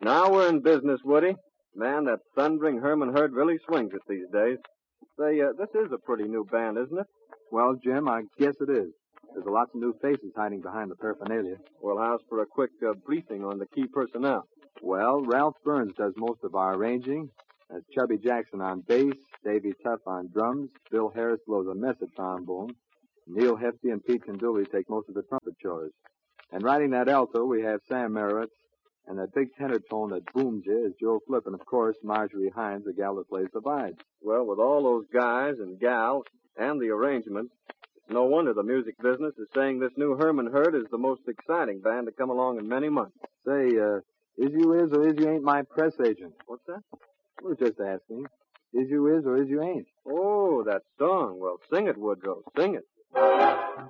Now we're in business, Woody. Man, that thundering Herman Herd really swings it these days. Say, this is a pretty new band, isn't it? Well, Jim, I guess it is. There's lots of new faces hiding behind the paraphernalia. Well, how's for a quick briefing on the key personnel? Well, Ralph Burns does most of our arranging. That's Chubby Jackson on bass, Davy Tuff on drums, Bill Harris blows a mess of trombone, Neil Hefty and Pete Conduli take most of the trumpet chores. And riding that alto, we have Sam Merowitz, and that big tenor tone that booms you is Joe Flip, and of course, Marjorie Hines, the gal that plays the vibes. Well, with all those guys and gals and the arrangements, it's no wonder the music business is saying this new Herman Herd is the most exciting band to come along in many months. Say, is you is or is you ain't my press agent? What's that? We're just asking. Is you is or is you ain't? Oh, that song. Well, sing it, Woodrow. Sing it.